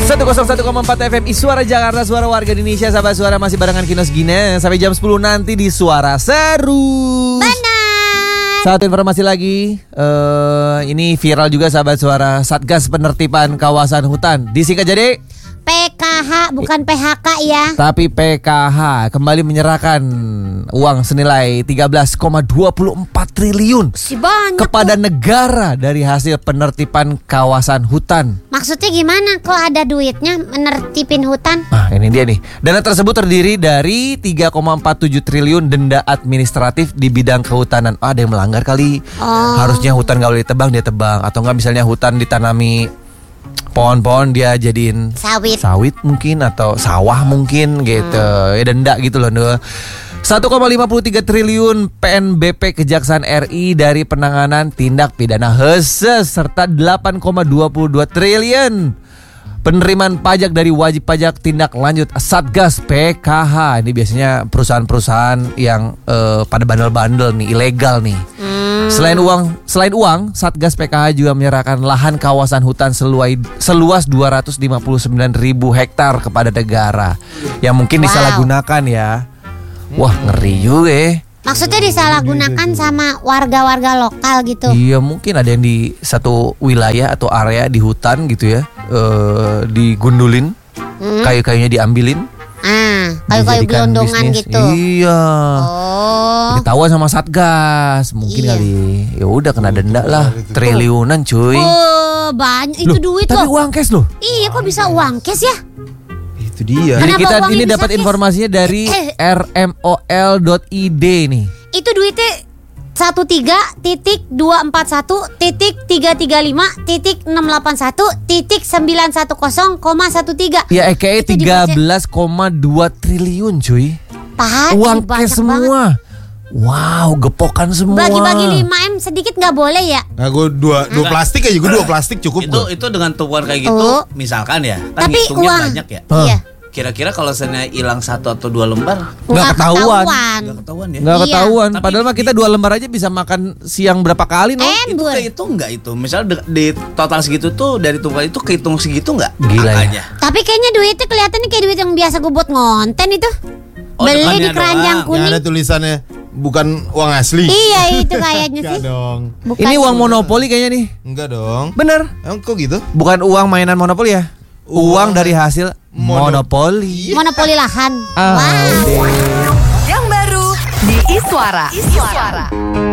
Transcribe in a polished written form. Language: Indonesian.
101,4 FM Suara Jakarta, suara warga Indonesia. Sahabat Suara masih barengan Kinos Gina sampai jam 10 nanti di Suara Seru. Benar. Satu informasi lagi, ini viral juga sahabat Suara. Satgas Penertiban Kawasan Hutan, disingkat jadi PKH, bukan PHK ya. Tapi PKH kembali menyerahkan uang senilai 13,24 triliun Si banyak kepada tuh. negara dari hasil penertiban kawasan hutan. Maksudnya gimana kok ada duitnya menertipin hutan? Nah ini dia nih. Dana tersebut terdiri dari 3,47 triliun denda administratif di bidang kehutanan. Ada yang melanggar kali. Harusnya hutan gak boleh ditebang, dia tebang. Atau enggak misalnya hutan ditanami pohon-pohon dia jadiin sawit mungkin, atau sawah mungkin gitu. Ya denda gitu loh. 1,53 triliun PNBP Kejaksaan RI dari penanganan tindak pidana HESE, serta 8,22 triliun penerimaan pajak dari wajib pajak tindak lanjut Satgas PKH. Ini biasanya perusahaan-perusahaan yang pada bandel-bandel nih, ilegal nih. Selain uang, Satgas PKH juga menyerahkan lahan kawasan hutan seluas 259.000 hektar kepada negara yang mungkin disalahgunakan ya. Wah, ngeri juga ya. Maksudnya disalahgunakan sama warga-warga lokal gitu. Iya, mungkin ada yang di satu wilayah atau area di hutan gitu ya, digundulin, kayu-kayunya diambilin. Kayu-kayu gelondongan gitu. Iya. Ketahuan sama Satgas, mungkin kali. Ya udah kena denda lah, triliunan cuy. Banyak itu duit loh. Tapi uang cash loh. Iya, kok bisa uang cash ya? Itu dia. Jadi kita ini dapat informasinya dari rmol.id nih. Itu duitnya 13.241.681.910,13. Ya kayak 13,2 triliun cuy. Uang cash semua. Wow, gepokan semua. Bagi-bagi 5M sedikit gak boleh ya? Nah, gue dua plastik aja, gue 2 plastik cukup. Itu dengan tumpuan kayak gitu, misalkan ya, kan tapi hitungnya uang banyak ya. Iya. Kira-kira kalau misalnya hilang 1 atau 2 lembar, Nggak ketahuan. nggak ketahuan ya. Nggak ketahuan. Tapi Padahal mah kita 2 lembar aja bisa makan siang berapa kali no? Itu kehitung nggak itu? Misalnya di total segitu tuh dari tumpuan itu kehitung segitu nggak? Gila ya. Aja. Tapi kayaknya duitnya kelihatannya kayak duit yang biasa gue buat ngonten itu. Beli di depannya keranjang doang. kuning. Yang ada tulisannya bukan uang asli. Iya itu kayaknya Enggak sih. dong. Bukan. Ini uang monopoli kayaknya nih. Enggak dong. Bener. Emang kok gitu? Bukan uang mainan monopoli ya? Uang dari hasil monopoli. Monopoli lahan. Wow. Yang baru di Iswara.